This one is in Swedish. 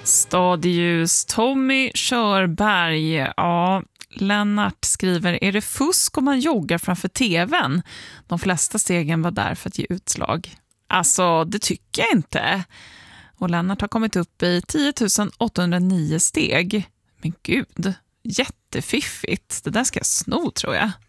Stadljus, Tommy Körberg. Ja, Lennart skriver, är det fusk om man joggar framför tvn? De flesta stegen var där för att ge utslag. Alltså, det tycker jag inte. Och Lennart har kommit upp i 10 809 steg. Men gud, jättefiffigt. Det där ska jag sno, tror jag.